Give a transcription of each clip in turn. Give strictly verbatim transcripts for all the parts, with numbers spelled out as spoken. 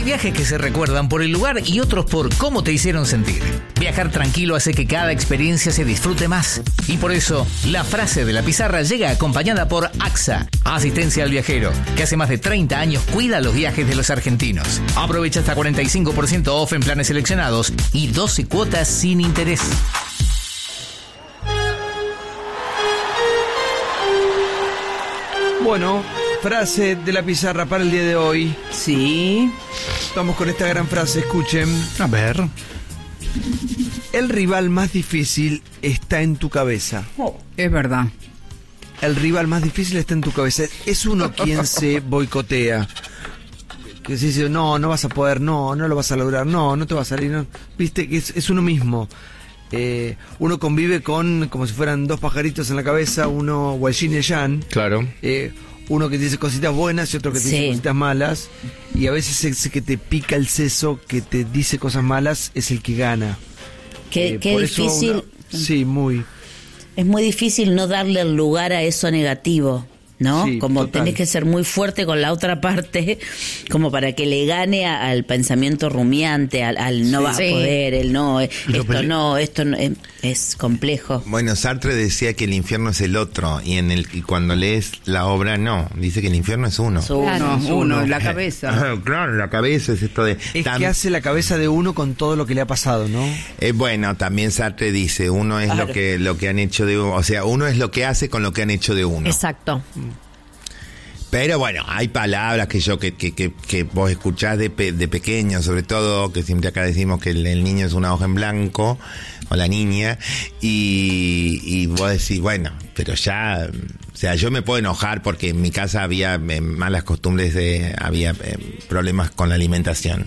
Hay viajes que se recuerdan por el lugar y otros por cómo te hicieron sentir. Viajar tranquilo hace que cada experiencia se disfrute más. Y por eso, la frase de la pizarra llega acompañada por A X A, Asistencia al Viajero, que hace más de treinta años cuida los viajes de los argentinos. Aprovecha hasta cuarenta y cinco por ciento off en planes seleccionados y doce cuotas sin interés. Bueno, frase de la pizarra para el día de hoy. Sí. Vamos con esta gran frase, escuchen. A ver. El rival más difícil está en tu cabeza. Oh, es verdad. El rival más difícil está en tu cabeza. Es uno quien se boicotea. Que se dice, no, no vas a poder, no, no lo vas a lograr, no, no te va a salir. No. Viste, que es, es uno mismo. Eh, uno convive con, como si fueran dos pajaritos en la cabeza, uno Wajin y Yan. Claro. Eh, uno que te dice cositas buenas y otro que te Sí. dice cositas malas. Y a veces ese que te pica el seso, que te dice cosas malas, es el que gana. Qué, Eh, qué por eso difícil. una- sí, muy. Es muy difícil no darle el lugar a eso negativo, ¿no? Sí, como total. tenés que ser muy fuerte con la otra parte, como para que le gane a- al pensamiento rumiante, al, al no Sí. va a Sí. poder, el no, eh, Lo esto pele- no, esto no, eh, es complejo. Bueno, Sartre decía que el infierno es el otro y en el y cuando lees la obra no, dice que el infierno es uno. Su- Claro. es uno. Uno, la cabeza. Ah, claro, la cabeza es esto de... Es tam- que hace la cabeza de uno con todo lo que le ha pasado, ¿no? eh, bueno, también Sartre dice, uno es Claro. lo que lo que han hecho de uno, o sea, uno es lo que hace con lo que han hecho de uno. Exacto. Pero bueno, hay palabras que yo que, que, que, que vos escuchás de, pe- de pequeño, sobre todo, que siempre acá decimos que el, el niño es una hoja en blanco, o la niña, y, y vos decís, bueno, pero ya, o sea, yo me puedo enojar porque en mi casa había eh, malas costumbres, de, había eh, problemas con la alimentación.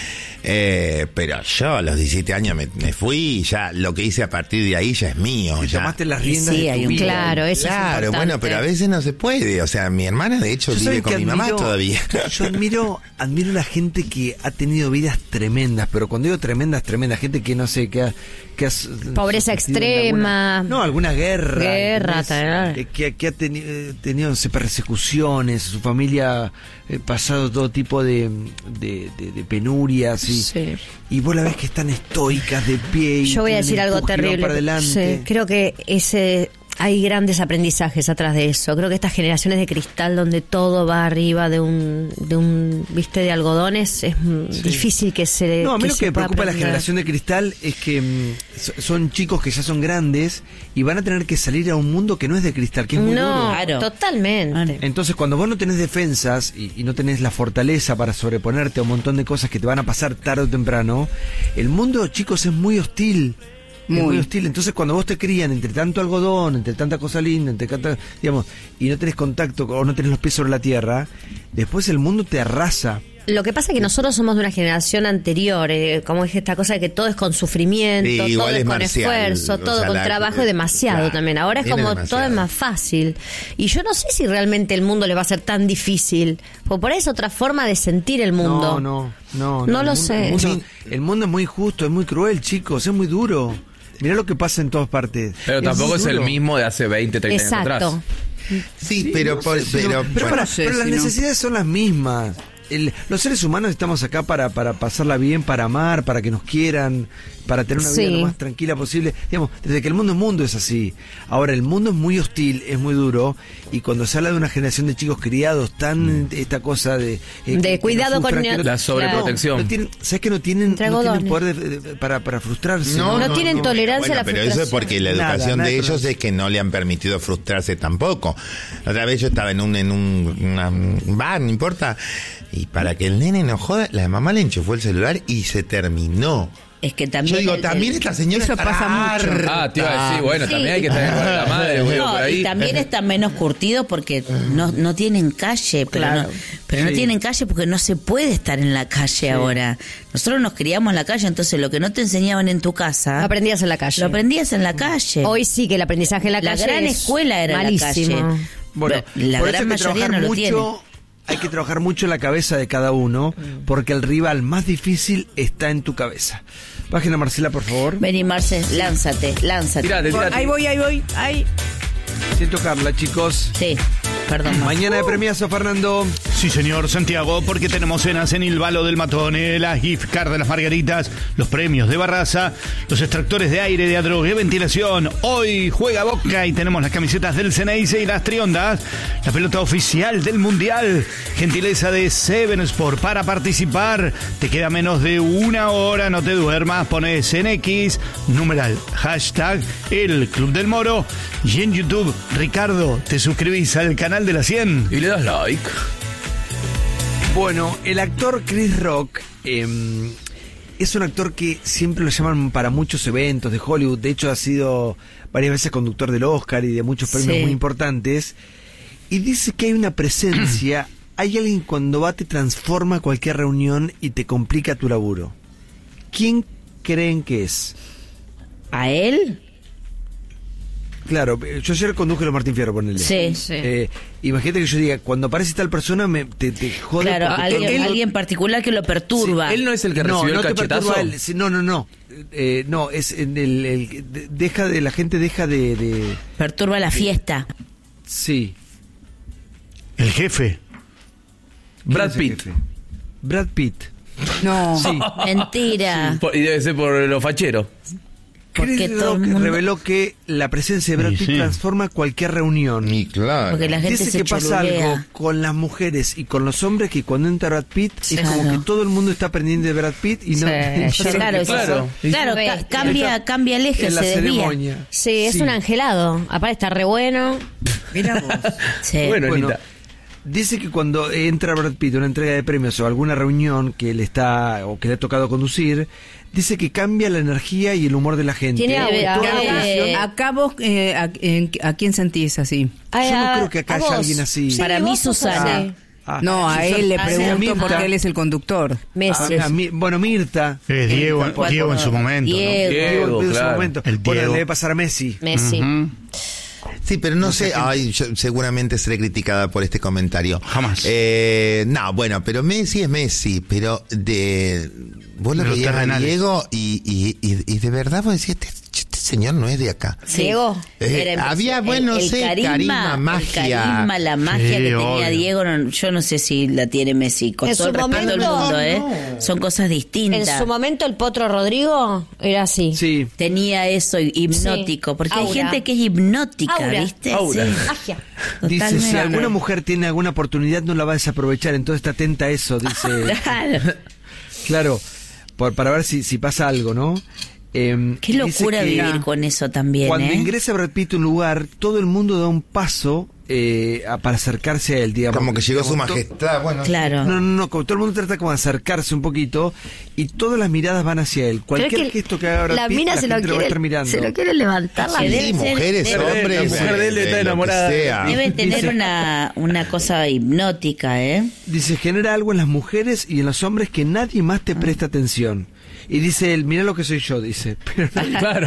Eh, pero yo a los diecisiete años me, me fui y ya lo que hice a partir de ahí ya es mío. Y Ya. tomaste las Y riendas sí, de hay tu un- vida. Claro, eso es Claro, importante. bueno, pero a veces no se puede. O sea, mi hermana de hecho Yo vive sabés con que mi mamá admiro- todavía. Yo admiro, admiro la gente que ha tenido vidas tremendas, pero cuando digo tremendas, tremendas, gente que no sé, que ha... Que ha s- Pobreza sufrido en extrema. alguna- no, alguna guerra. Guerra, ¿entendés? tal. Eh, que, que ha teni- eh, tenido no sé, persecuciones, su familia ha eh, pasado todo tipo de, de, de- de penurias y, Sí. y vos la ves que están estoicas de pie. Y Yo voy a tienen decir algo empuje y van terrible. para adelante. Sí, creo que ese hay grandes aprendizajes atrás de eso. Creo que estas generaciones de cristal donde todo va arriba de un de un viste de algodones es mm, Sí. difícil que se No, a mí que lo se que me pueda preocupa de la aprender. generación de cristal es que mm, so- son chicos que ya son grandes y van a tener que salir a un mundo que no es de cristal, que es muy No, duro. Claro. totalmente. Entonces, cuando vos no tenés defensas y, y no tenés la fortaleza para sobreponerte a un montón de cosas que te van a pasar tarde o temprano, el mundo, chicos, es muy hostil. Es Muy. muy hostil. Entonces, cuando vos te crían entre tanto algodón, entre tanta cosa linda, entre tanta, digamos, y no tenés contacto o no tenés los pies sobre la tierra, después el mundo te arrasa. Lo que pasa es que nosotros somos de una generación anterior, eh, como dije, esta cosa de que todo es con sufrimiento, Sí, todo igual es es con marcial, esfuerzo, o todo sea, con la- trabajo y demasiado claro, también. Ahora es tiene como demasiado. todo es más fácil. Y yo no sé si realmente el mundo le va a ser tan difícil, porque por ahí es otra forma de sentir el mundo. No, no, no. No el lo mundo- sé. El mundo, Sí. el mundo es muy justo, es muy cruel, chicos, es muy duro. Mirá lo que pasa en todas partes. Pero tampoco muy es el duro. mismo de hace veinte, treinta años Exacto. atrás. Sí, pero, no por- sé si no- pero, pero, bueno, para- sé pero las si no. necesidades son las mismas. El- los seres humanos estamos acá para, para pasarla bien, para amar, para que nos quieran, para tener una vida Sí. lo más tranquila posible. Digamos, desde que el mundo es mundo es así. Ahora, el mundo es muy hostil, es muy duro, y cuando se habla de una generación de chicos criados, tan esta cosa de... eh, De cuidado con que La sobreprotección. No, no tienen, ¿sabes que no tienen, Entre no tienen algodones. poder de- de- para, para frustrarse? No tienen tolerancia a la pero eso es frustración. porque la Nada, educación nada de de ellos tolerancia. es que no le han permitido frustrarse tampoco. La otra vez yo estaba en un en un una- un bar, no importa, y para que el nene no joda, la mamá le enchufó el celular y se terminó. Es que también Yo digo, el- también el- esta señora eso está pasa mucho. harta. Ah, te iba a decir, bueno, Sí. también hay que tener con la madre, güey, No, por ahí. y también están menos curtidos porque no, no tienen calle, pero, Claro. no, pero no Sí. tienen calle porque no se puede estar en la calle ahora. Nosotros nos criamos en la calle, entonces lo que no te enseñaban en tu casa, Lo aprendías en la calle. lo aprendías en la calle. Hoy sí que el aprendizaje en la, La calle gran es escuela era malísimo. la calle. Bueno, La por eso gran hay que mayoría trabajar no lo mucho, hay que trabajar mucho en la cabeza de cada uno, porque el rival más difícil está en tu cabeza. Página Marcela, por favor. Vení, Marce, lánzate, lánzate. Tírate, tírate. Ahí voy, ahí voy, ahí. Sin tocarla, chicos. Sí, perdón. Marce. Mañana de premiazo, Fernando. Sí, señor Santiago, porque tenemos cenas en Ilvalo del Matone, las gift card de las Margaritas, los premios de Barraza, los extractores de aire de Adrogué y ventilación. Hoy juega Boca y tenemos las camisetas del Ceneice y las Triondas, la pelota oficial del Mundial, gentileza de Seven Sport. Para participar, te queda menos de una hora, no te duermas, pones en X, numeral, hashtag, el Club del Moro, y en YouTube, Ricardo, te suscribís al canal de la cien Y le das like. Bueno, el actor Chris Rock eh, es un actor que siempre lo llaman para muchos eventos de Hollywood. De hecho, ha sido varias veces conductor del Oscar y de muchos premios Sí. muy importantes. Y dice que hay una presencia, hay alguien cuando va te transforma cualquier reunión y te complica tu laburo. ¿Quién creen que es? ¿A él? Claro, yo ayer conduje los Martín Fierro, ponele. Sí. Sí. Eh, imagínate que yo diga, cuando aparece tal persona, me, te, te jode. Claro, porque alguien, él- alguien particular que lo perturba. Él no es el que no, recibió no el te perturba cachetazo. él. Sí, no, no, no. Eh, no, es en el, el- de- deja de la gente deja de, de Perturba la fiesta. sí. El jefe. Brad ¿Quién es el Pitt. jefe? Brad Pitt. No. Sí. Mentira. Por- y debe ser por los facheros. Porque Chris todo Rock el mundo- reveló que la presencia de Brad Sí, Pitt sí. transforma cualquier reunión. Y claro. Porque la gente Dice se que pasa cholulea. algo con las mujeres y con los hombres que cuando entra Brad Pitt es Claro. como que todo el mundo está pendiente de Brad Pitt y no, Sí, no yo sabe Claro, qué es pasa. eso. Claro, Re ca- bestia. cambia, cambia el eje, En la se desvía. ceremonia. Sí, es Sí. un angelado. Aparte está re bueno. Mira vos. Sí. Bueno, Bueno, Anita. dice que cuando entra Brad Pitt a una entrega de premios o alguna reunión que le está o que le ha tocado conducir, dice que cambia la energía y el humor de la gente. Tiene Debe- aura. Toda la debe- función- Acá vos, eh, a, en- ¿a quién sentís así? Ay, Yo no a- creo que acá a haya vos. alguien así. Sí, Para mí, vos sos Susana. así. Ah, No, a Susana- él le Ah, sí, pregunto Mirta. porque él es el conductor. Messi. A- a mí- bueno, Mirta. Es Diego, Mirta, Diego en su momento. ¿no? Diego. Diego en su claro. momento. El Bueno, Diego. le debe pasar a Messi. Messi. Ujú. Sí, pero no, sé, ay, yo seguramente seré criticada por este comentario. Jamás. Eh, no, bueno, pero Messi es Messi, pero de vos lo De los veías a terrenales. Diego y, y, y, y de verdad vos decías, este, este señor no es de acá. Sí. Diego. Eh, Era había, bueno, el, el sé, carisma, magia. El carisma, la magia Sí, que tenía obvio. Diego, no- yo no sé si la tiene Messi. Con En todo su el respeto del momento- mundo, ¿eh? Son cosas En distintas. su momento el Potro Rodrigo era así. Sí. Tenía eso hipnótico, Sí. porque hay Aura. gente que es hipnótica, Aura. ¿viste? Aura. Sí. Magia. Dice, si Totalmente. alguna mujer tiene alguna oportunidad no la va a desaprovechar, entonces está atenta a eso, dice. Claro. Claro, por, para ver si, si pasa algo, ¿no? Eh, Qué dice locura que vivir con eso también, Cuando ¿eh? ingresa Brad Pitt a un lugar, todo el mundo da un paso eh, a- para acercarse a él, digamos. Como que llegó su Digamos, to- majestad, bueno. Claro. No, no, no, como todo el mundo trata como de acercarse un poquito y todas las miradas van hacia él. Cualquier Creo que gesto que haga Brad la Pitt, mina la se lo gente lo va a quiere, estar mirando. se lo quiere levantar la Que mina. debe Sí, ser- mujeres, debe- hombres. la mujer de él eh, está lo que enamorada. sea. Debe tener Dice- una, una cosa hipnótica, ¿eh? Dice, genera algo en las mujeres y en los hombres que nadie más te presta atención. Y dice él, mira lo que soy yo, dice. Pero nadie- Claro.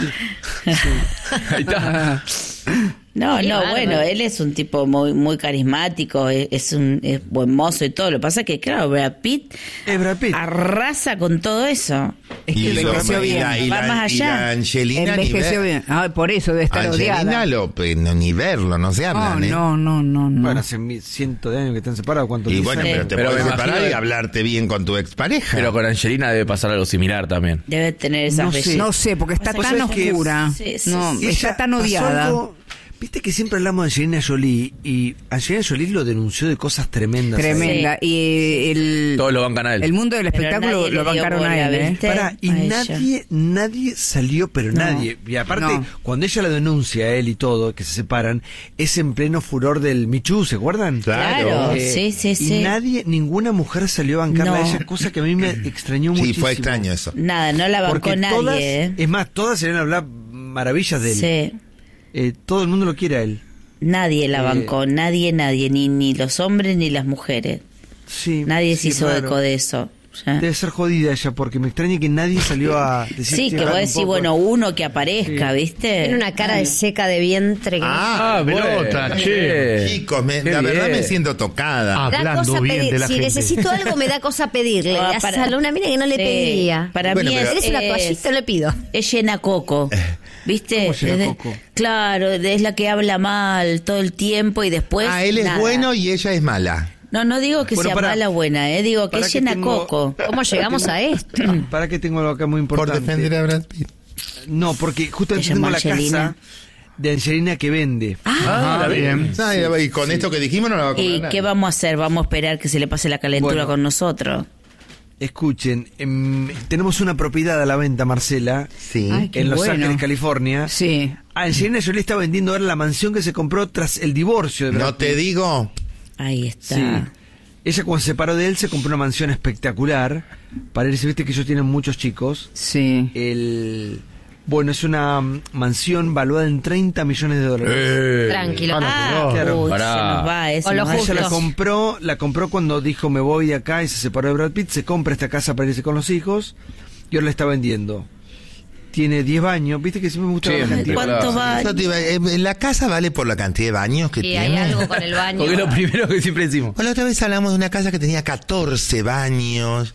Ahí está. No, Qué no, bárbaro. bueno, él es un tipo muy muy carismático, es, es un es buen mozo y todo. Lo que pasa es que, claro, Brad Pitt Es Brad Pitt. arrasa con todo eso. Es que Y, lo- envejeció y bien. la, y Va la- más y la allá. Angelina ni Envejeció ver- bien. Ah, por eso debe estar Angelina odiada. lo, pues, no, ni verlo, no se No, hablan, ¿eh? no, no, no, no. Bueno, hace mi- cientos de años que están separados. ¿Cuántos Y diez bueno, años? pero te Pero puedes me separar imagino- y hablarte bien con tu expareja. Pero con Angelina debe pasar algo similar también. Debe tener esas No sé. bellezas. No sé, porque está Vos tan sabés que- oscura. Sí, sí, no, sí. está Ella tan pasó odiada. algo- Viste que siempre hablamos de Angelina Jolie y Angelina Jolie lo denunció de cosas tremendas. Tremenda. Y el, Todos lo bancan a él. el mundo del Pero espectáculo nadie lo le dio bancaron bola, a él, ¿eh? ¿viste? Pará, y A ella. nadie, nadie salió, pero No. nadie. Y aparte, No. cuando ella la denuncia a él y todo, que se separan, es en pleno furor del Michu, ¿se acuerdan? Claro, Eh, sí, sí, y sí. nadie, ninguna mujer salió a bancarla a No. ella, cosa que a mí me extrañó sí, muchísimo. fue extraño eso. Nada, no la bancó Porque nadie, todas, ¿eh? es más, todas salieron a hablar maravillas de él. Sí. Eh, todo el mundo lo quiere a él. Nadie la Eh, bancó, nadie, nadie, ni, ni los hombres ni las mujeres. Sí, Nadie sí, se hizo raro. eco de eso. ¿ya? Debe ser jodida ella, porque me extraña que nadie salió a decir Sí, que "Che, vos un decís, poco". bueno, uno que aparezca, ¿viste? Tiene una cara de seca de vientre. que- Ah, pelota, che. chicos, me- Qué la verdad bien. me siento tocada. Ah, Me da hablando cosa bien pedir. de la Si gente. necesito algo, me da cosa pedirle. Ah, A para- Salo, una mina que no le Sí, pediría. Para Bueno, mí pero- es, ¿Querés una es- toallita? Le pido. es llena coco. ¿Viste? ¿Cómo llena Es de- coco? Claro, es la que habla mal todo el tiempo y después. Ah, él es nada. bueno y ella es mala. No, no digo que Bueno, sea pará. mala o buena, eh, digo que Pará es que llena tengo- coco. ¿Cómo llegamos a esto? Para que tengo algo acá muy Por importante. defender a Brad Pitt. No, porque justamente ¿Te tengo llama la Angelina? casa de Angelina que vende. Ah, bien. Ah, y con esto que dijimos no la va a comprar ¿Y nadie. qué vamos a hacer? ¿Vamos a esperar que se le pase la calentura Bueno. con nosotros? Escuchen, em, tenemos una propiedad a la venta, Marcela, Sí. Ay, qué en Los bueno. Ángeles, California. Sí. Angelina Jolie está vendiendo ahora la mansión que se compró tras el divorcio de Brad No te Pitt. digo. Ahí está. Sí. Ella cuando se separó de él se compró una mansión espectacular. Para irse, viste que ellos tienen muchos chicos. Sí. El Bueno, es una mm, mansión valuada en treinta millones de dólares. Eh, Tranquilo. Ah, Claro. uy, Pará. se nos va, eh, se O lo nos va. Ella la Justo. compró, la compró cuando dijo me voy de acá y se separó de Brad Pitt, se compra esta casa para irse con los hijos y ahora la está vendiendo. Tiene diez baños, viste que siempre me gusta ver la Siempre. cantidad. ¿Cuánto va? Eso te iba- eh, la casa vale por la cantidad de baños que Y hay tiene. algo con el baño. Porque es lo primero que siempre decimos. O la otra vez hablamos de una casa que tenía catorce baños.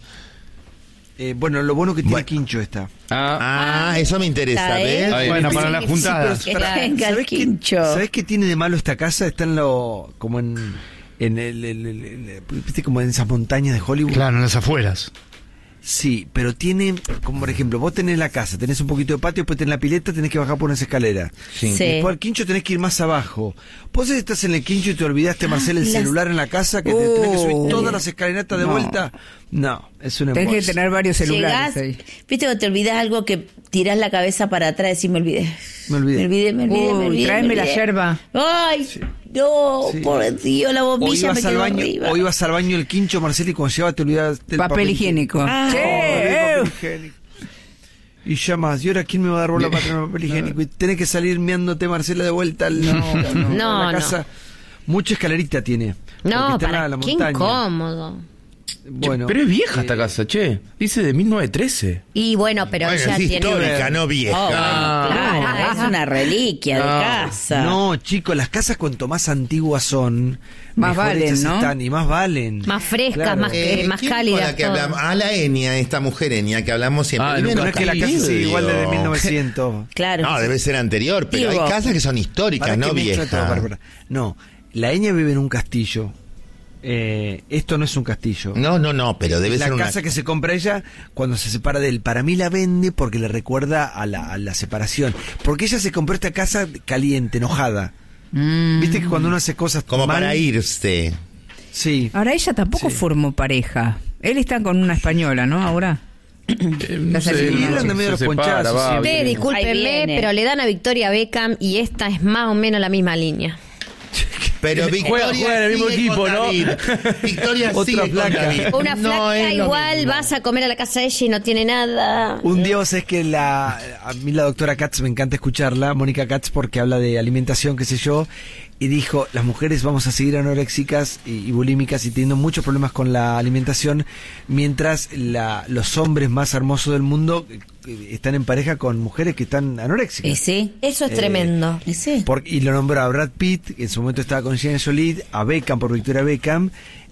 Eh, bueno, lo bueno que tiene Bueno. Quincho está. Ah, Ah, eso me interesa, Está, ¿eh? ¿ves? Ahí. Bueno, Sí, para sí, las sí, juntadas. Que Pará, venga el ¿sabés qué- quincho. ¿Sabés qué tiene de malo esta casa? Está en lo como en en el, el- el- el- viste como en esas montañas de Hollywood. Claro, en las afueras. Sí, pero tiene, como por ejemplo, vos tenés la casa, tenés un poquito de patio, después tenés la pileta, tenés que bajar por unas escaleras. Sí. Y después al quincho tenés que ir más abajo. Vos estás en el quincho y te olvidaste, Marcela, el las- celular en la casa, que te tenés que subir Oh. todas las escalinatas de No. vuelta. No, es una Tenés que embolsa. tener varios celulares Llegás, ahí. viste cuando te olvidás algo que tirás la cabeza para atrás y decís me olvidé. Me olvidé. Me olvidé, me olvidé, me Uy, olvidé. tráeme me la olvidé. yerba. Ay, no, Sí. por Dios, la O bombilla me ibas, al quedó baño, arriba. o ibas al baño el quincho, Marcela, y cuando llegabas te olvidabas del Papel higiénico. Ah. Che, Oh, del eh. papel higiénico. Y llamas, ¿y ahora quién me va a dar bola para tener papel higiénico? Y tenés que salir meándote, Marcela, de vuelta al, No, a no. la casa. Mucha escalerita tiene. No, porque está para en la qué montaña. incómodo. Bueno, pero es vieja eh, esta casa, che. Dice de mil novecientos trece. Y bueno, pero Bueno, ella es tiene... histórica, no vieja. Oh, bueno, claro, es una reliquia de No. casa. No, chicos, las casas cuanto más antiguas son, Más mejor valen, hechas ¿no? están y más valen. Más frescas, Claro. más, Eh, más ¿quién cálidas. con la que todo. hablamos? Ah, la Enia, esta mujer Enia que hablamos siempre. Ah, Dime nunca No los es que la casa sigue igual desde vídeos. mil novecientos. Claro. No, debe ser anterior, pero Digo, hay casas que son históricas, Para no que mezcla todo, viejas. Bárbara. No, la Eña vive en un castillo. Eh, esto no es un castillo. No, no, no, pero debe Es la ser una... casa que se compra ella cuando se separa de él. Para mí la vende porque le recuerda a la, a la separación. Porque ella se compró esta casa caliente, enojada. Mm. Viste que cuando uno hace cosas Como mal- para irse. Sí. Ahora ella tampoco Sí. formó pareja. Él está con una española, ¿no? Ahora. Eh, no sé, sé, y no él sé, anda medio se los separa, ponchazos, va, sí. Ustedes, viene. Ahí discúlpenme, viene. pero le dan a Victoria Beckham y esta es más o menos la misma línea. Pero Juega- Victoria juega en el mismo sigue equipo, con ¿no? David. Victoria Otra sigue con flaca. David. Una No flaca es lo igual, mismo. vas a comer a la casa de ella y no tiene nada. Un día vos sabés que la, a mí la doctora Katz me encanta escucharla, Mónica Katz, porque habla de alimentación, qué sé yo, y dijo, las mujeres vamos a seguir anoréxicas y, y bulímicas y teniendo muchos problemas con la alimentación, mientras la, los hombres más hermosos del mundo eh, están en pareja con mujeres que están anoréxicas. Y sí. Eso es Eh, tremendo. Y sí. Por- y lo nombró a Brad Pitt, que en su momento estaba con Angelina Jolie, a Beckham por Victoria Beckham,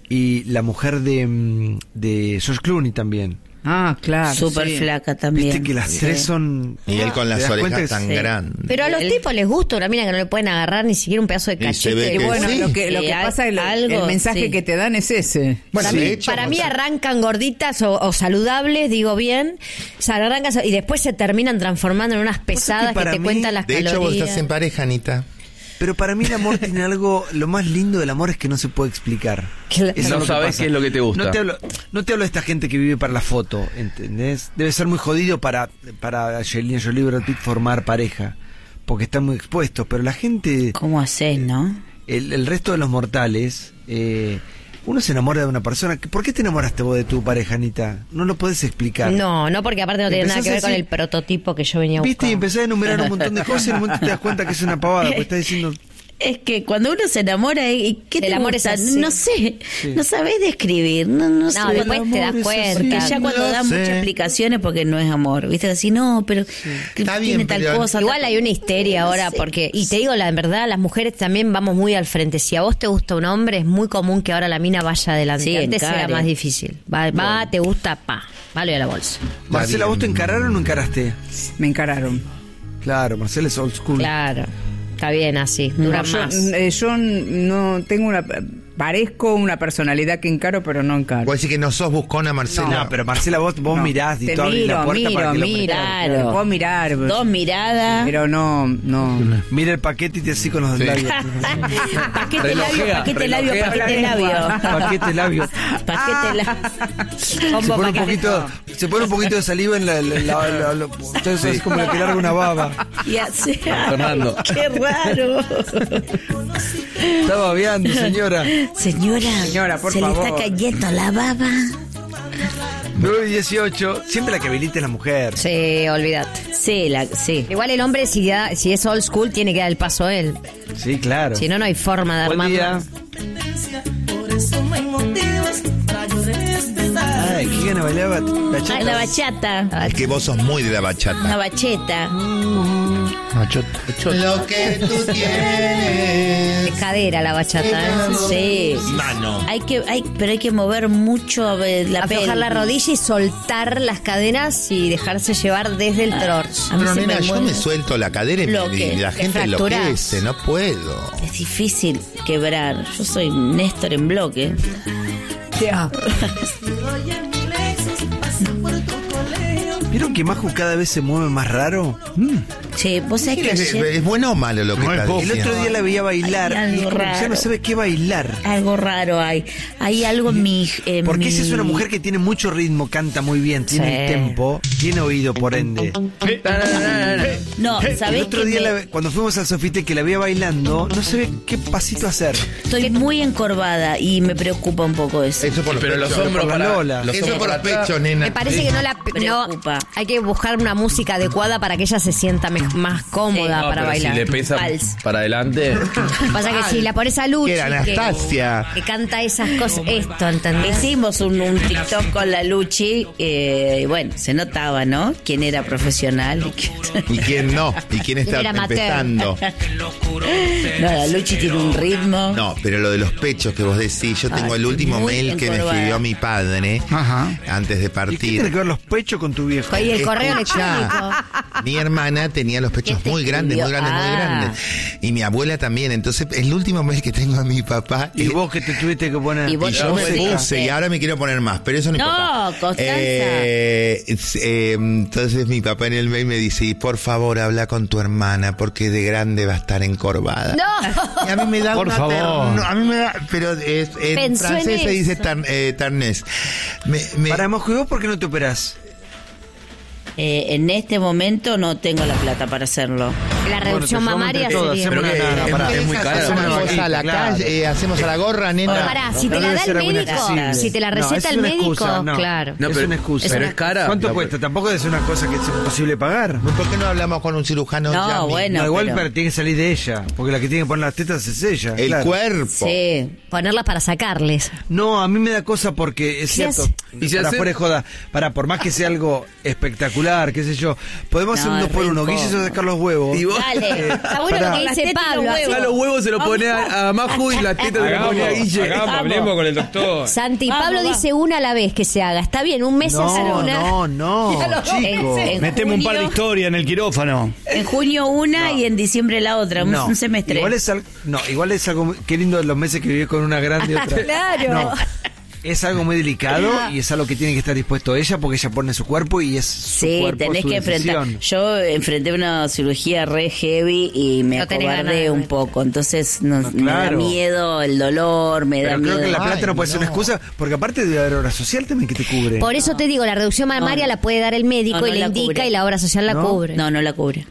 y la mujer de, mm, de George Clooney también. Ah, claro. Súper sí. flaca también. Viste que las Sí. tres son... Y él con ¿Te las das cuenta orejas que tan sí. grandes. Pero a los Él- tipos les gusta una mina que no le pueden agarrar ni siquiera un pedazo de Y se ve cachete. Y que bueno, sí. lo que, lo Sí, que al- pasa es lo- algo, el mensaje sí. que te dan es ese. Bueno, Sí. de hecho, Para mí otra- arrancan gorditas o, o saludables, digo bien, o sea, arrancan y después se terminan transformando en unas pesadas que, para te mí, cuentan las de hecho, vos calorías. estás en pareja, Anita. Pero para mí el amor tiene algo, lo más lindo del amor es que no se puede explicar. Claro. Eso es No lo que sabés pasa. qué es lo que te gusta. No te hablo, no te hablo de esta gente que vive para la foto, ¿entendés? Debe ser muy jodido para, para Angelina Jolie y Brad Pitt formar pareja, porque están muy expuestos, pero la gente, ¿Cómo haces, no? el, el resto de los mortales, eh, uno se enamora de una persona. ¿Por qué te enamoraste vos de tu pareja, Anita? No lo podés explicar. No, no, porque aparte no tiene nada Empezás que ver con así- el prototipo que yo venía Viste, y buscando. empezás a enumerar un montón de cosas y en un momento te das cuenta que es una pavada, porque estás diciendo... Es que cuando uno se enamora, ¿y qué El te amor gusta? es así. No sé, Sí. no sabés describir, no, no, sé. No, después el te das amor es cuenta. así. Porque ya No cuando lo dan sé. muchas explicaciones porque no es amor, ¿viste? Así, no, pero que Está tiene bien, tal pero- cosa. Igual tal- hay una histeria ahora, Sí. porque, y te digo la verdad, las mujeres también vamos muy al frente. Si a vos te gusta un hombre, es muy común que ahora la mina vaya adelante. Sí, Antes encare. era más difícil. Va, va, te gusta, pa, vale a la bolsa. Marcela, ¿vos te encararon o no encaraste? Me encararon. Claro, Marcela es old school. Claro, está bien así, No, dura yo, más. eh, yo no tengo una parezco una personalidad que encaro, pero no encaro. Vos decís que no sos buscona, Marcela. No, pero Marcela, vos, vos No. mirás y Te tú abrís la miro, puerta miro, para que lo miro. Claro. Puedo mirar. Dos miradas. Pero no, no. Mira el paquete y te así con los Sí. labios. Paquete labio, Relojea, paquete labio, relojea. paquete labio. Paquete labio. Paquete labio. Se pone un poquito, se pone un poquito de saliva en la, la, la- la- la- entonces es como que larga una baba. Y así. Fernando. Qué raro. Está babeando, señora. Señora, Señora, por se favor. le está cayendo la baba. nueve y dieciocho, siempre la que habilita es la mujer. Sí, olvídate. Sí, la, sí. Igual el hombre, si, da- si es old school, tiene que dar el paso él. Sí, claro. Si no, no hay forma de Buen armarlo. día. Ay, ¿qué gana bailar ba- bachata? Ay, la bachata. Es que vos sos muy de la Una bachata. bacheta. Lo que tú tienes. De cadera la bachata. ¿eh? Sí. Mano. Hay que, hay, pero hay que mover mucho eh, la Aflojar la pelvis. rodilla y soltar las cadenas y dejarse llevar desde el torso. A mí Pero se nena, me yo mueve. me suelto la cadera y, me- Bloque. y la Te gente fracturás. enloquece, no puedo. Es difícil quebrar. Yo soy Néstor en bloque. ¿Vieron que Maju cada vez se mueve más raro? Che, vos sabés que ¿Es, ayer es bueno o malo lo que No es está poco. El diciendo? otro día la veía bailar Hay y algo como que ya no raro. sabe qué bailar. algo raro hay. Hay algo en mi... en Porque mi- esa es una mujer que tiene mucho ritmo, canta muy bien, tiene Sí. el tempo, tiene oído por ende. No, El ¿sabés otro que día, me- la ve- cuando fuimos al Sofite, que la veía bailando, no sabe qué pasito hacer. estoy muy encorvada y me preocupa un poco eso. Eso por los Pero los pechos. hombros por la para Lola. los Eso hombros por los para atrás. pechos, nena. Me parece que no la... No, Preocupa. hay que buscar una música adecuada para que ella se sienta me- más cómoda Sí. No, para pero bailar. si le pesa Vals. para adelante. Pasa que si la pones a Luchi, Que era Anastasia. que, que canta esas cosas, esto, ¿entendés? Hicimos un, un TikTok con la Luchi, eh, y bueno, se notaba, ¿no? Quién era profesional y quién... ¿Y quién no? ¿Y quién está Era amateur. empezando? No, la Luchi tiene un ritmo. No, pero lo de los pechos que vos decís, yo tengo Ay, el último muy mail que me encorvada. escribió mi padre Ajá. antes de ¿Y qué tiene partir. que ver los pechos con tu viejo? Y el correo Escuchá, electrónico. mi hermana tenía los pechos ¿Quién te muy grandes, muy escribió? grandes, muy Ah. grandes. Y mi abuela también. Entonces, el último mail que tengo a mi papá. Y es- vos que te tuviste que poner. Y vos y te yo me pusiste. puse y ahora me quiero poner más, pero eso no, No, importa. Constanza. Eh, es- eh, entonces mi papá en el mail me dice, y por favor habla con tu hermana porque de grande va a estar encorvada. No. Y a mí me da Por una favor. ternu- a mí me da, pero es, en Pensó en francés se dice eso. tar- eh, tarnés. Me, me- Para Maju, ¿y vos por qué no te operás? Eh, en este momento no tengo la plata para hacerlo. La reducción Bueno, mamaria te llevamos sería... entre todos, Pero hacemos que- una- pará. es muy cara la hacemos vaquita, a la claro. calle, eh, hacemos a la gorra, nena. Pará, si te No la debe da ser el alguna médico, accesible. si te la No, receta es el una médico, excusa, no. claro. No, es pero, una excusa. pero una- es cara. ¿Cuánto No, cuesta? Tampoco debe ser una cosa que es imposible pagar. ¿Por qué no hablamos con un cirujano? No, ya mismo? bueno. No, igual pero- pero tiene que salir de ella, porque la que tiene que poner las tetas es ella. El claro. cuerpo. Sí. Ponerlas para sacarles. No, a mí me da cosa porque es Si cierto. hace- ¿Y si para hace- fuera de joda, para por más que sea algo espectacular, qué sé yo, podemos No, hacer un dos es por re uno. Guille se incómodo. sacar los huevos. Y vos- Dale. Está bueno Pará. lo que Las dice tetas y Pablo. los así- huevos. A los huevos se los pone a, a Maju y las tetas se las pone a Guille. Hagamos, hablemos con el doctor. Santi, Vamos, Pablo vamos. dice una a la vez que se haga. Está bien, un mes se hace No, una. no, no, Ya lo- chico. En- en Metemos un par de junio- historias en el quirófano. En junio una y en diciembre la otra, un, No, un semestre. Igual es algo, no, igual es algo, muy- qué lindo los meses que viví con una grande y otra. Claro. No, es algo muy delicado y es algo que tiene que estar dispuesto ella porque ella pone su cuerpo y es su Sí, cuerpo, tenés su que enfrentar. decisión. Yo enfrenté una cirugía re heavy y me No tenés ganas acobardé de un ver. poco. Entonces no- No, me da claro. miedo el dolor, me da Pero creo miedo. que la plata Ay, no puede ser una no. excusa porque aparte debe haber obra social también que te cubre. Por eso te digo, la reducción mamaria No. la puede dar el médico No, no y le la indica cubre. y la obra social la ¿No? cubre. No, no la cubre.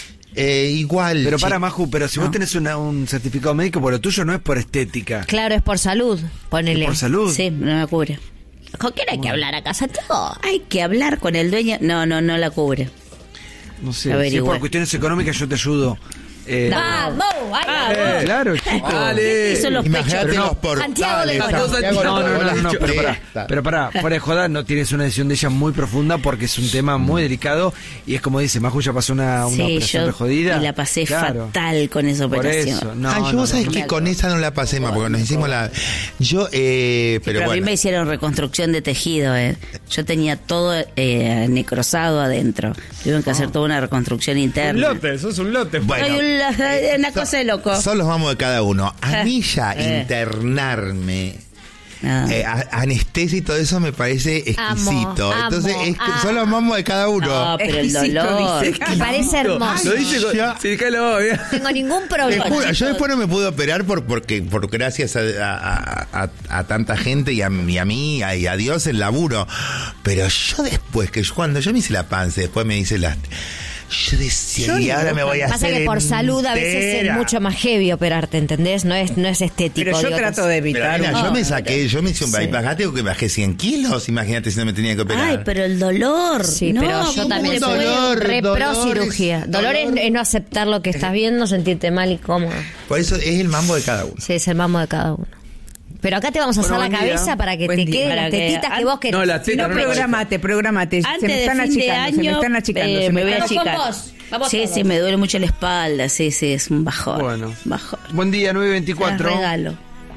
Eh, igual. Pero chi- para Maju, pero si vos tenés una- un certificado médico, por lo tuyo no es por estética, Claro, es por salud. Ponele. es por salud. Sí, no la cubre. ¿Con quién hay que hablar acá, Santiago? Hay que hablar con el dueño. No, no, no la cubre. No sé, si es Averigua. por cuestiones económicas yo te ayudo. Eh, ¡Vamos! ¡Ay, eh, claro, chico. Dale. Eso los Imagínate pechos. los Santiago de portales. Oro. Santiago No, no, no, Oro, no, no, pero pará, esta. pero pará, fuera de joda, no tienes una decisión de ella muy profunda porque es un tema muy delicado y es como dice, Maju ya pasó una, una Sí, operación yo de jodida. y la pasé Claro. fatal con esa Por operación. eso, no, Ah, yo no, vos sabés no. que con esa no la pasé más, porque nos hicimos la. Yo, eh, pero, Pero a mí bueno. me hicieron reconstrucción de tejido, eh. Yo tenía todo eh, necrosado adentro. Tuvieron que hacer toda una reconstrucción Un interna. lote, sos un lote. Bueno, Soy un una cosa de loco. Son los mamos de cada uno. A mí ya Eh. internarme, Ah. eh, a- anestesia y todo eso me parece exquisito. Amo, Entonces, amo, es que amo. son los mamos de cada uno. No, pero el Exquisito, dolor. dice. Me parece hermoso. Lo dice con... Ya. Sí, déjalo, bien. No tengo ningún Te problema. juro, yo después no me pude operar por porque por gracias a, a- a- a tanta gente y a, y a mí y a, y a Dios el laburo. Pero yo después, que yo- cuando yo me hice la panza, después me hice las... Yo decía, y ahora me voy a Pasa hacer que por salud a veces es entera. mucho más heavy operarte, ¿entendés? No es, no es estético. Pero yo digo, trato de Pero evitar. mira, un- yo me saqué, yo me hice un Sí. bypass, tengo que bajé cien kilos, imagínate si no me tenía que operar. Ay, pero el dolor. Sí, no, pero yo ¿cómo también le soy puede- dolor, re pro dolor cirugía. es- Dolor es, dolor. es no aceptar lo que estás viendo, sentirte mal y cómodo. Por eso es el mambo de cada uno. Sí, es el mambo de cada uno. Pero acá te vamos a Bueno, hacer la buen día. cabeza para que Buen te día. queden Para las que- tetitas que vos querés. No, la Si teta no, no la programate, programate. Se Antes me de están fin de achicando, se me año, están achicando. eh, se me voy a están- achicar. Con vos, vamos Sí, todos. sí, me duele mucho la espalda. Sí, sí, es un bajón. Bueno. Bajón. Buen día, nueve Las veinticuatro. regalo.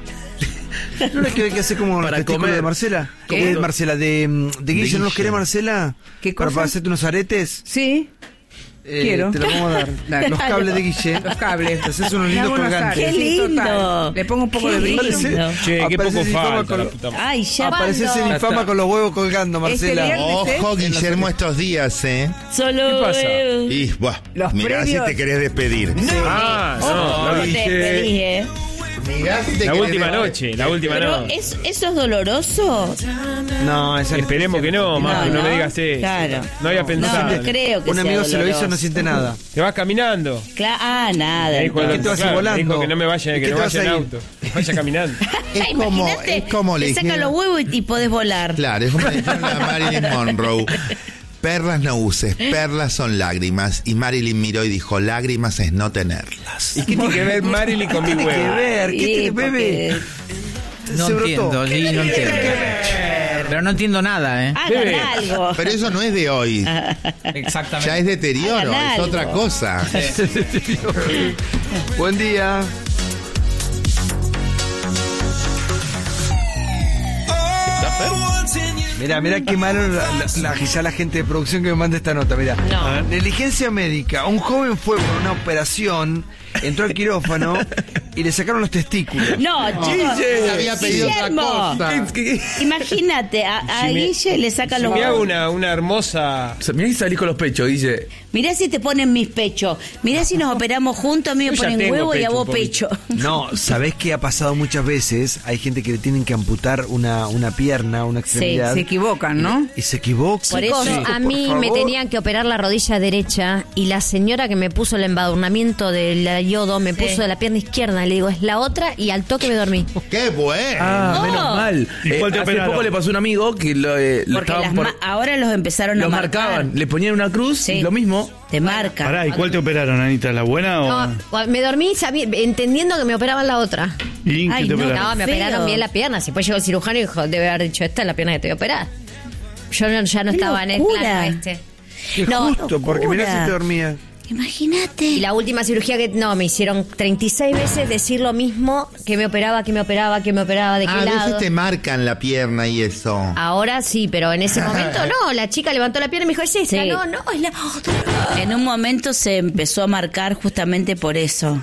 ¿No les quiere que hacer como Para los testículos comer. de Marcela? ¿Cómo? Eh, Marcela, de, mm, de Guille, ¿no los Guille. querés, Marcela? ¿Qué Para, cosa? para hacerte unos aretes. Sí, Eh, Quiero. Te los vamos a dar. Dale. Los cables de Guille. los cables. Te haces unos Le lindos hago unos colgantes. aros, ¡Qué sí, total. lindo! Le pongo un poco Qué de brillo. lindo. Che, qué Aparece poco sin fama falta. con la lo- puta madre. Ay, ya Apareces cuando- en infama está. con los huevos colgando, Marcela. Este viernes- Ojo, Guillermo, estos días, ¿eh? Solo. ¿Qué pasa? eh, Y, buah, Los mirá previos- si te querés despedir. Ah, Ojo, no, no, te dije- despedí, eh. Mirá si te La querés última despedir. noche, la última Pero noche. ¿es, ¿eso es doloroso? No, esa Esperemos que no, Majo, no, no. me digas eso. Claro. No había No, pensado. no creo que Un sea amigo se lo hizo, no doloroso. siente nada. Te vas caminando. Cla- ah, nada. Me dijo, el ¿Qué otro, te vas a ir claro, me volando? dijo que no me vaya, ¿Y que qué no te vaya vas en a ir? auto. Que vaya caminando. Es Ay, como, imagínate, es como le te sacan dijeron- los huevos y, y podés volar. Claro, es como le dijeron a Marilyn Monroe. Perlas no uses, perlas son lágrimas. Y Marilyn miró y dijo, lágrimas es no tenerlas. ¿Y qué tiene que ver Marilyn con mi ¿Qué tiene que huevo? ver? ¿Qué Sí, tiene, porque- bebé? No Se brotó. entiendo, sí, no entiendo. Pero no entiendo nada, ¿eh? Hagan Bebe. algo. Pero eso no es de hoy. Exactamente. Ya es deterioro, Hagan es algo. otra cosa. Buen día. Mira, mira qué malo la, la- la- ya la gente de producción que me manda esta nota. Mira, No. negligencia médica. Un joven fue por una operación, entró al quirófano y le sacaron los testículos. No, chicos. Se había pedido otra Guillermo. cosa. Imagínate, a, a Si me- Guille le sacan Si los me hago huevos. una, una hermosa. O sea, mirá que salís con los pechos, dice. Mirá si te ponen mis pechos. Mirá si nos operamos juntos, a mí me Yo ya ponen tengo huevo y a pecho vos un poquito. pecho. No, ¿sabés qué ha pasado muchas veces? Hay gente que le tienen que amputar una, una pierna, una extremidad. Se equivocan, ¿no? Y se equivoca. Por Chicos, eso- a por mí me favor. tenían que operar la rodilla derecha y la señora que me puso el embadurnamiento del yodo me puso de la pierna izquierda. Le digo, es la otra y al toque me dormí. ¡Qué bueno! Ah, No. menos mal. ¿Y cuál te hace operaron? poco le pasó a un amigo que lo, eh, lo Porque estaban las por- ma- ahora los empezaron a los marcar. marcaban, le ponían una cruz Sí. y lo mismo. Te marca. Pará, ¿y cuál te operaron, Anita? ¿La buena o...? No, me dormí sabi- entendiendo que me operaban la otra. ¿Y qué Ay, te no, operaron? No, me feo. operaron bien la pierna. Después llegó el cirujano y dijo, debe haber dicho, esta es la pierna que te voy a operar. Yo no- ya no ¡Qué estaba en el locura! plano este. Qué No, justo, porque mirá locura. si te dormía. Imagínate. Y la última cirugía que no, me hicieron treinta y seis veces decir lo mismo, que me operaba, que me operaba, que me operaba, de qué Ah, a lado. veces te marcan la pierna y eso. Ahora sí, pero en ese momento no. La chica levantó la pierna y me dijo, es esta. Sí. No, no, es la otra. En un momento se empezó a marcar justamente por eso.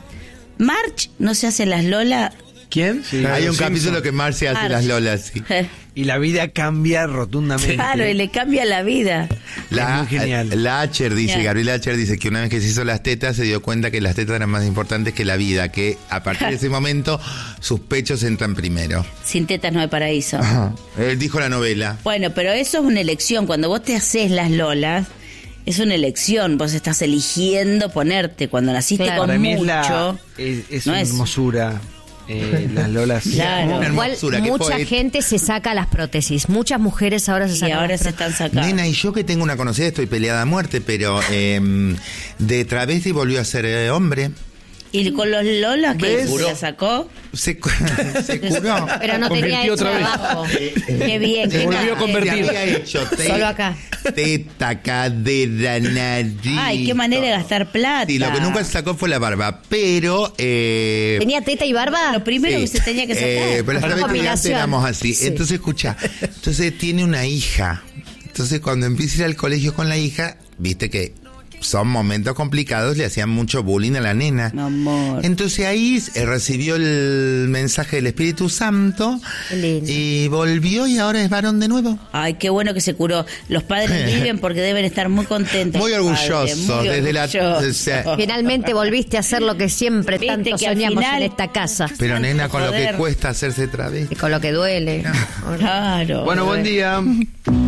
March no se hace las Lola. ¿Quién? Hay un Simpson. capítulo que Marcy hace Marge. las lolas, sí. Y la vida cambia rotundamente. Claro, y le cambia la vida. La, Es muy genial. la Acher dice, Ya. Gabriela Acher dice que una vez que se hizo las tetas se dio cuenta que las tetas eran más importantes que la vida, que a partir de ese momento sus pechos entran primero. Sin tetas no hay paraíso. Él dijo la novela. Bueno, pero eso es una elección. Cuando vos te haces las Lolas, es una elección. Vos estás eligiendo ponerte. Cuando naciste Claro. con Para mí es, mucho. la, es, es no una es- hermosura. Eh, las lolas. Claro. Una Igual hermosura, qué mucha poeta. gente se saca las prótesis. Muchas mujeres ahora se Y sacan ahora las se prótesis. están sacando. Nena, y yo que tengo una conocida, estoy peleada a muerte, pero eh, de travesti volvió a ser eh, hombre. Y con los Lolas que ¿Ves? se la sacó. Se, cu- se curó. Pero no tenía Convirtió hecho otra vez. abajo. Qué bien. Se qué volvió a bien. convertir. Se había hecho te- Solo acá. Teta, cadera, nariz. Ay, qué manera de gastar plata. Sí, lo que nunca se sacó fue la barba, pero... Eh, ¿Tenía teta y barba? Lo primero sí, que se tenía que sacar. eh, pero las Una travestis de antes combinación. éramos así. Sí. Entonces, escucha, entonces tiene una hija. Entonces, cuando empieza a ir al colegio con la hija, viste que son momentos complicados, le hacían mucho bullying a la nena. Mi amor. Entonces ahí eh, recibió el mensaje del Espíritu Santo Qué lindo. y volvió y ahora es varón de nuevo. Ay, qué bueno que se curó. Los padres viven porque deben estar muy contentos. Muy los padres, orgullosos, muy desde la- orgullosos. o sea, Finalmente volviste a hacer lo que siempre Viste tanto que al soñamos final- en esta casa. Pero nena, con lo que Joder. cuesta hacerse travesti. Y con lo que duele. Claro. Bueno, buen día.